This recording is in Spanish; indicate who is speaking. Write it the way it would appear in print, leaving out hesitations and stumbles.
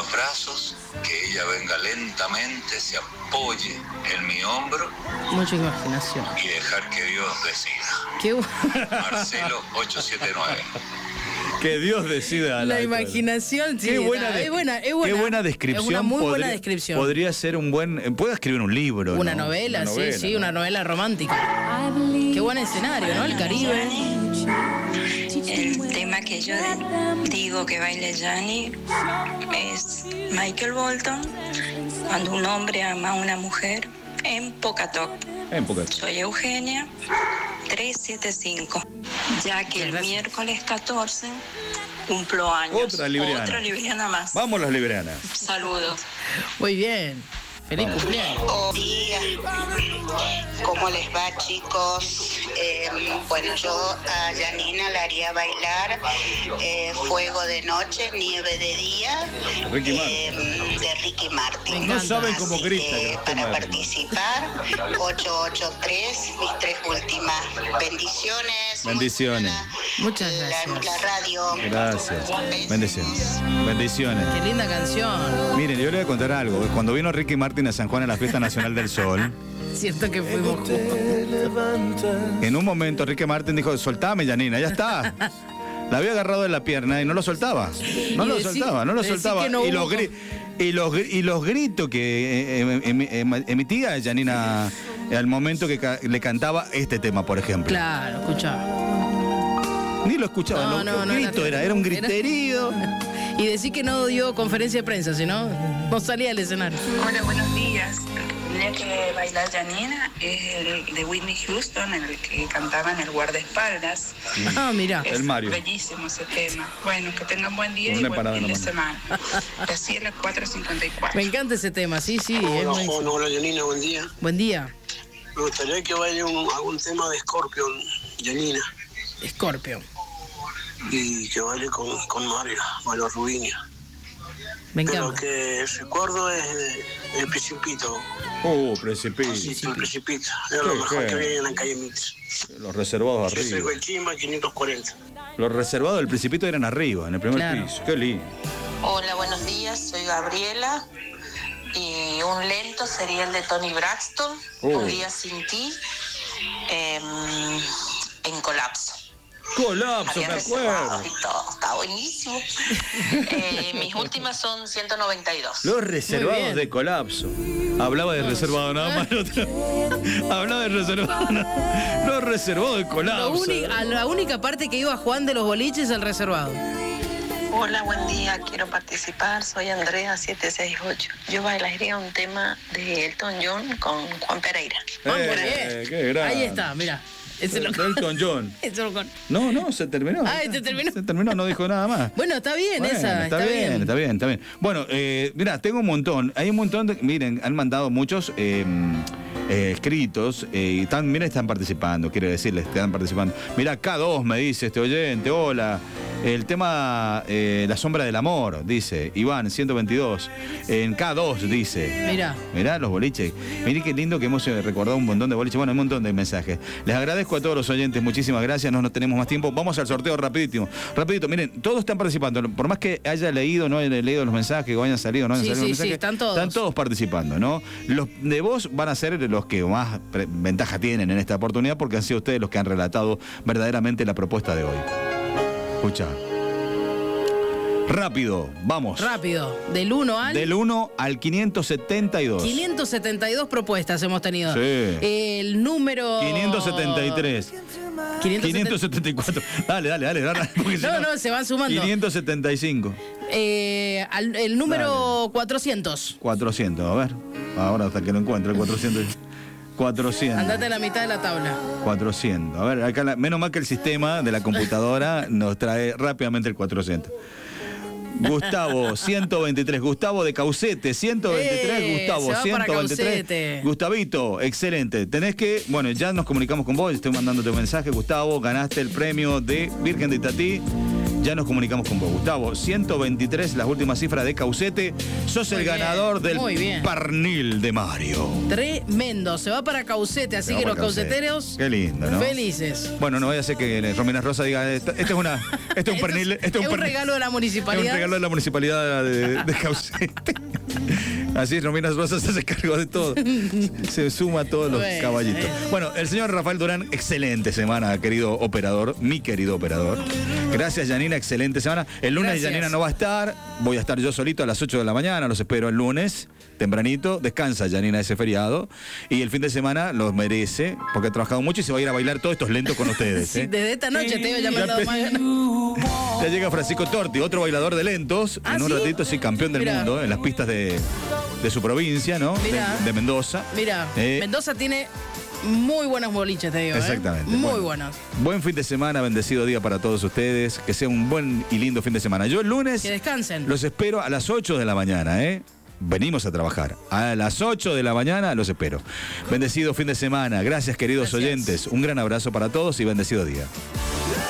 Speaker 1: los brazos, que ella venga lentamente, se apoye en mi hombro.
Speaker 2: Mucha imaginación.
Speaker 1: Y dejar que Dios decida.
Speaker 2: Qué
Speaker 1: Marcelo 879.
Speaker 3: Que Dios decida.
Speaker 2: La imaginación, sí.
Speaker 3: Qué buena,
Speaker 2: es buena.
Speaker 3: Qué buena descripción.
Speaker 2: Es una muy buena descripción.
Speaker 3: Podría ser un buen... Puede escribir un libro,
Speaker 2: Una
Speaker 3: ¿no?
Speaker 2: novela,
Speaker 3: Una novela,
Speaker 2: sí,
Speaker 3: ¿no?
Speaker 2: una novela romántica. Qué buen escenario, ¿no? El Caribe.
Speaker 4: El tema que yo digo que baile Gianni es Michael Bolton, cuando un hombre ama a una mujer, en Pocahontas. Soy Eugenia, 375, ya que el miércoles 14 cumplo años.
Speaker 3: Otra libriana
Speaker 4: más.
Speaker 3: Vamos las librianas.
Speaker 4: Saludos.
Speaker 2: Muy bien. Feliz cumpleaños.
Speaker 5: Buen día. ¿Cómo les va, chicos? Bueno, yo a Janina la haría bailar Fuego de Noche, Nieve de Día, de Ricky Martin.
Speaker 3: No saben cómo grita.
Speaker 5: Para participar, 883, mis 3 últimas. Bendiciones.
Speaker 3: Bendiciones.
Speaker 2: Muchas gracias.
Speaker 5: La radio.
Speaker 3: Gracias. Bendiciones. Bendiciones.
Speaker 2: Qué linda canción.
Speaker 3: Miren, yo le voy a contar algo. Cuando vino Ricky Martin a San Juan a la Fiesta Nacional del Sol,
Speaker 2: Cierto que fuimos juntos.
Speaker 3: en un momento Ricky Martin dijo, soltame, Janina, ya está. La había agarrado de la pierna y no lo soltaba. No lo soltaba.
Speaker 2: No
Speaker 3: y los gritos que emitía Janina al momento que le cantaba este tema, por ejemplo.
Speaker 2: Claro, escuchaba.
Speaker 3: Ni lo escuchaba, era un griterío.
Speaker 2: Y decir que no dio conferencia de prensa, sino no salía del escenario.
Speaker 4: Hola, buenos días. Tenía que bailar Janina, es el de Whitney Houston, en el que cantaba en el guardaespaldas.
Speaker 2: Ah, mira.
Speaker 4: Es
Speaker 3: el Mario.
Speaker 4: bellísimo ese tema. Bueno, que tengan buen día
Speaker 3: Una
Speaker 4: y buen fin de
Speaker 3: empanada
Speaker 4: semana. Así es las 4:54.
Speaker 2: Me encanta ese tema, sí.
Speaker 6: Hola, Janina, buen día.
Speaker 2: Buen día.
Speaker 6: Me gustaría que baile algún tema de Scorpion, Janina.
Speaker 2: Scorpion.
Speaker 6: Y que baile con Mario Rubiño.
Speaker 2: Me
Speaker 6: Pero
Speaker 2: encanta.
Speaker 6: que recuerdo es el Principito.
Speaker 3: Precipito.
Speaker 6: Sí, el Principito. Es lo mejor que viene en la calle Mix.
Speaker 3: Los reservados
Speaker 6: Yo soy
Speaker 3: arriba.
Speaker 6: Guaychimba, 540.
Speaker 3: Los reservados del Principito eran arriba, en el primer piso. Qué lindo.
Speaker 7: Hola, buenos días, soy Gabriela y un lento sería el de Tony Braxton, Un día sin ti, en Colapso.
Speaker 3: Colapso,
Speaker 7: Había
Speaker 3: me
Speaker 7: reservado
Speaker 3: acuerdo.
Speaker 7: y todo, está buenísimo. Mis últimas son 192.
Speaker 3: Los reservados de Colapso. Hablaba de reservado nada más. Hablaba de reservado nada. Los reservados de Colapso.
Speaker 2: La única parte que iba Juan de los boliches es el reservado.
Speaker 4: Hola, buen día, quiero participar, soy Andrea 768. Yo bailaría un tema de Elton John con Juan Pereira.
Speaker 3: Qué grande.
Speaker 2: Ahí está, mira.
Speaker 3: Elton John. No, se terminó.
Speaker 2: Se terminó.
Speaker 3: Se terminó, no dijo nada más.
Speaker 2: Bueno, está bien esa.
Speaker 3: Está bien. Bueno, mira, tengo un montón. Hay un montón de... Miren, han mandado muchos escritos y también están participando, quiero decirles, están participando. Mira, K2 me dice este oyente, hola. El tema La sombra del amor, dice Iván, 122. En K2 dice. Mirá los boliches. Mirá qué lindo que hemos recordado un montón de boliches. Bueno, un montón de mensajes. Les agradezco a todos los oyentes, muchísimas gracias. No tenemos más tiempo. Vamos al sorteo rapidito. Miren, todos están participando. Por más que haya leído, no haya leído los mensajes, o hayan salido, no hayan salido los mensajes.
Speaker 2: Están todos participando,
Speaker 3: ¿no? Los de vos van a ser los que más ventaja tienen en esta oportunidad, porque han sido ustedes los que han relatado verdaderamente la propuesta de hoy. Escucha. Rápido, vamos.
Speaker 2: Rápido. Del 1
Speaker 3: al 572.
Speaker 2: 572 propuestas hemos tenido.
Speaker 3: Sí.
Speaker 2: El número...
Speaker 3: 573. 574. Dale.
Speaker 2: No, se van sumando.
Speaker 3: 575.
Speaker 2: El número 400.
Speaker 3: 400, a ver. Ahora hasta que lo encuentre, el 400. 400.
Speaker 2: Andate a la mitad de la tabla.
Speaker 3: 400. A ver, acá menos mal que el sistema de la computadora nos trae rápidamente el 400. Gustavo, 123. Gustavo de Caucete, 123. Gustavo, 123. Gustavito, excelente. Tenés que, bueno, ya nos comunicamos con vos, estoy mandándote un mensaje, Gustavo, ganaste el premio de Virgen de Itatí. ya nos comunicamos con vos. Gustavo, 123, las últimas cifras de Caucete. Sos
Speaker 2: Muy
Speaker 3: el
Speaker 2: bien,
Speaker 3: ganador del
Speaker 2: muy bien.
Speaker 3: pernil de Mario.
Speaker 2: Tremendo, se va para Caucete, así
Speaker 3: Se va
Speaker 2: que
Speaker 3: para
Speaker 2: los
Speaker 3: Caucete.
Speaker 2: cauceteros
Speaker 3: Qué lindo, ¿no?
Speaker 2: felices.
Speaker 3: Bueno, no vaya a ser que Romina Rosa diga, este es un pernil.
Speaker 2: Es un regalo de la
Speaker 3: Es
Speaker 2: municipalidad.
Speaker 3: un regalo de la municipalidad de Caucete. Así Romina Rosa se hace cargo de todo. Se suma a todos los
Speaker 2: Bueno,
Speaker 3: caballitos. Bueno, el señor Rafael Durán, excelente semana, querido operador, mi querido operador. Gracias, Janina, excelente semana. El lunes
Speaker 2: Gracias.
Speaker 3: Janina no va a estar, voy a estar yo solito a las 8 de la mañana, los espero el lunes, tempranito. Descansa Janina ese feriado. Y el fin de semana los merece, porque ha trabajado mucho y se va a ir a bailar todos estos lentos con ustedes.
Speaker 2: Sí,
Speaker 3: ¿eh?
Speaker 2: desde esta noche te iba llamando
Speaker 3: Ya
Speaker 2: más ganas.
Speaker 3: Ya llega Francisco Torti, otro bailador de lentos.
Speaker 2: ¿Ah,
Speaker 3: en un
Speaker 2: sí?
Speaker 3: ratito, sí, campeón del
Speaker 2: Mirá.
Speaker 3: mundo en las pistas de su provincia, ¿no?
Speaker 2: Mirá.
Speaker 3: De Mendoza.
Speaker 2: Mira,
Speaker 3: Eh,
Speaker 2: Mendoza tiene muy buenos boliches, te digo.
Speaker 3: Exactamente.
Speaker 2: Muy
Speaker 3: Bueno,
Speaker 2: buenos.
Speaker 3: Buen fin de semana, bendecido día para todos ustedes. Que sea un buen y lindo fin de semana. Yo el lunes
Speaker 2: Que descansen.
Speaker 3: los espero a las 8 de la mañana, ¿eh? Venimos a trabajar. A las 8 de la mañana los espero. Bendecido fin de semana. Gracias, queridos
Speaker 2: Gracias.
Speaker 3: oyentes. Un gran abrazo para todos y bendecido día.